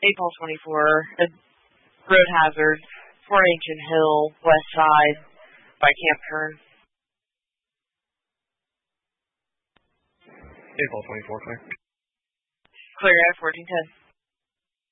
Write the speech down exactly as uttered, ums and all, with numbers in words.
eight ball twenty-four, a road hazard, four Ancient Hill, west side, by Camp Kern. eight ball twenty-four, clear. Clear at fourteen ten.